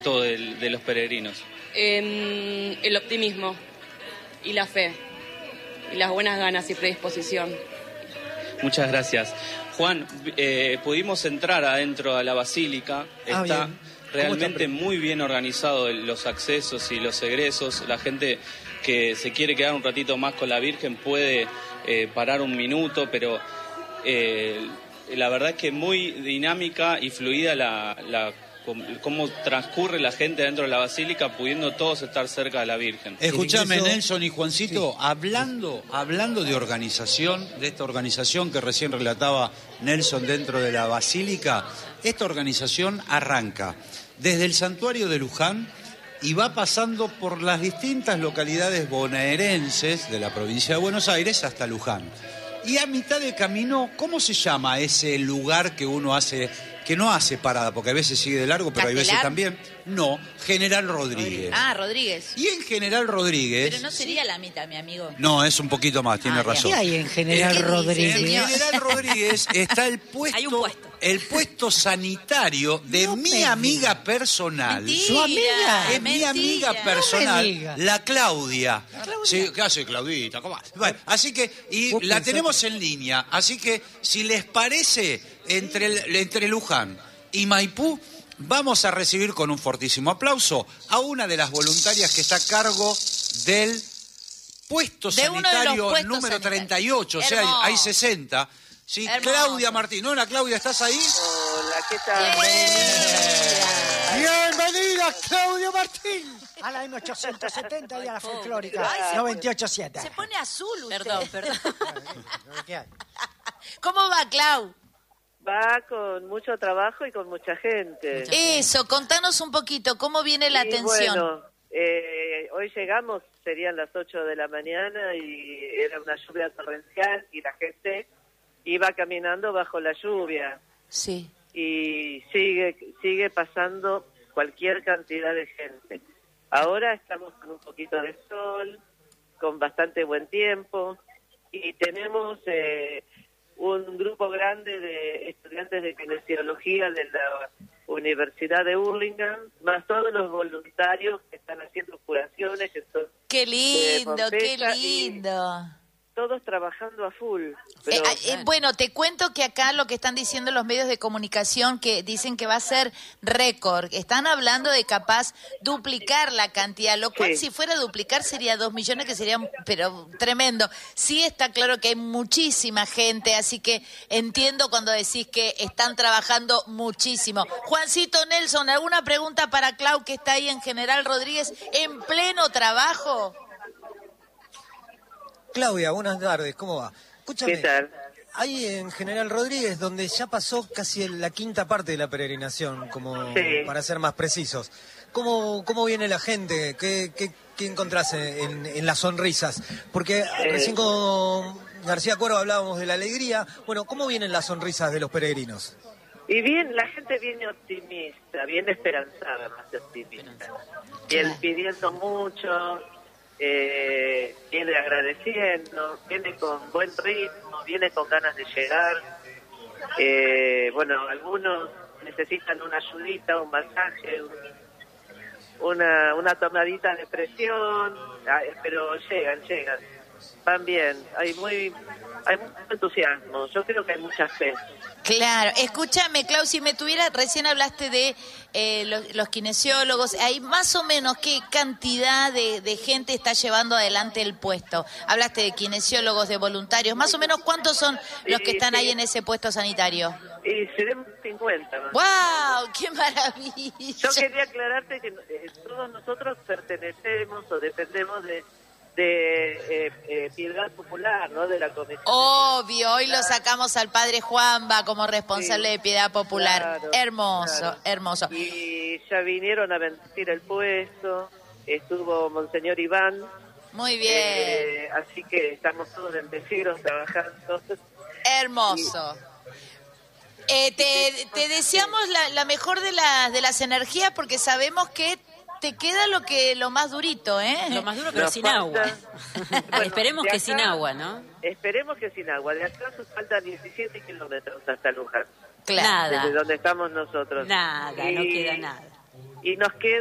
de los peregrinos? El optimismo y la fe y las buenas ganas y predisposición. Muchas gracias. Juan, pudimos entrar adentro a la basílica. Está realmente muy bien organizado los accesos y los egresos. La gente que se quiere quedar un ratito más con la Virgen puede parar un minuto, pero la verdad es que muy dinámica y fluida cómo transcurre la gente dentro de la basílica, pudiendo todos estar cerca de la Virgen. Escuchame, Nelson y Juancito, sí. hablando de organización, de esta organización que recién relataba Nelson dentro de la basílica, esta organización arranca desde el santuario de Luján y va pasando por las distintas localidades bonaerenses de la provincia de Buenos Aires hasta Luján. Y a mitad de camino, ¿cómo se llama ese lugar que uno hace, que no hace parada? Porque a veces sigue de largo, pero ¿Castelar? hay veces también. No, General Rodríguez. Ah, Rodríguez. Y en General Rodríguez... Pero no sería la mitad, mi amigo. No, es un poquito más, tiene razón. ¿Qué hay en General Rodríguez? En General Rodríguez está el puesto... Hay un puesto. El puesto sanitario de mi amiga personal. Mentira, ¿Su amiga? Es mi amiga personal, digas. la Claudia. Sí, ¿qué hace Claudita? ¿Cómo? Bueno, así que, y la tenemos en línea. Así que, si les parece, entre Luján y Maipú, vamos a recibir con un fortísimo aplauso a una de las voluntarias que está a cargo del puesto sanitario número 38. O sea, hay 60. Sí, hermoso. Claudia Martín. Hola, Claudia, ¿estás ahí? Hola, ¿qué tal? Bienvenida, Claudia Martín. A la M870 y a la folclórica 987. Se pone azul usted. Perdón. ¿Qué hay? ¿Cómo va, Clau? Va con mucho trabajo y con mucha gente. Eso, contanos un poquito, ¿cómo viene la atención? Bueno, hoy llegamos, serían las 8 de la mañana y era una lluvia torrencial y la gente iba caminando bajo la lluvia. Sí. Y sigue pasando cualquier cantidad de gente. Ahora estamos con un poquito de sol, con bastante buen tiempo, y tenemos un grupo grande de estudiantes de kinesiología de la Universidad de Hurlingham, más todos los voluntarios que están haciendo curaciones. Que son ¡Qué lindo, qué lindo! Todos trabajando a full. Pero... bueno, te cuento que acá lo que están diciendo los medios de comunicación, que dicen que va a ser récord. Están hablando de capaz duplicar la cantidad, lo cual si fuera a duplicar sería 2 millones, que sería pero tremendo. Sí está claro que hay muchísima gente, así que entiendo cuando decís que están trabajando muchísimo. Juancito, Nelson, ¿alguna pregunta para Clau, que está ahí en General Rodríguez en pleno trabajo? Claudia, buenas tardes, ¿cómo va? Escúchame, ¿qué tal? Ahí en General Rodríguez, donde ya pasó casi la quinta parte de la peregrinación, como para ser más precisos, ¿cómo viene la gente? ¿Qué encontrás en las sonrisas? Porque recién con García Cuervo hablábamos de la alegría. Bueno, ¿cómo vienen las sonrisas de los peregrinos? Y bien, la gente viene optimista, viene esperanzada, más optimista. Viene pidiendo mucho... viene agradeciendo, viene con buen ritmo, viene con ganas de llegar. Bueno, algunos necesitan una ayudita, un masaje, una tomadita de presión, pero llegan, van bien, hay mucho entusiasmo, yo creo que hay mucha fe. Claro, escúchame, Clau, si me tuviera, recién hablaste de los kinesiólogos, hay más o menos qué cantidad de gente está llevando adelante el puesto. Hablaste de kinesiólogos, de voluntarios, más o menos ¿cuántos son los que están ahí en ese puesto sanitario? Y seremos 50. ¿No? ¡Wow! ¡Qué maravilla! Yo quería aclararte que todos nosotros pertenecemos o dependemos de Piedad Popular, ¿no? De la Comisión. Obvio, hoy lo sacamos al padre Juanba como responsable de Piedad Popular. Claro, hermoso, claro. Hermoso. Y ya vinieron a bendecir el puesto, estuvo Monseñor Iván. Muy bien. Así que estamos todos bendecidos trabajando. Hermoso. Te deseamos la mejor de las energías, porque sabemos que te queda lo más durito, ¿eh? Lo más duro, pero sin agua. Bueno, esperemos que sin agua, ¿no? Esperemos que sin agua. De acá nos faltan 17 kilómetros hasta Luján. Claro. Desde donde estamos nosotros. Nada, no queda nada. y nos queda